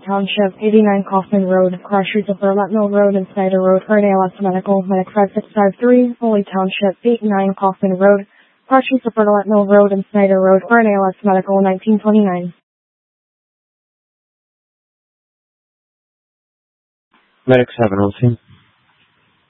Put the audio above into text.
Township, 89 Kaufman Road, cross streets of Burlap Mill Road and Snyder Road for an ALS Medical, Medic 5653, Foley Township, 89 Kaufman Road, cross streets of Burlap Mill Road and Snyder Road for an ALS Medical, 1929. Medic 7 on scene.